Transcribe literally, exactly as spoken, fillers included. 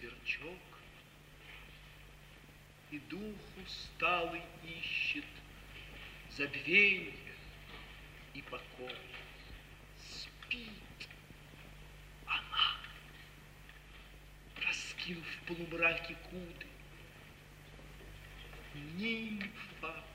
сверчок, и дух усталый ищет забвенье и покой. Спит она, раскинув в полумраке куды, нимфа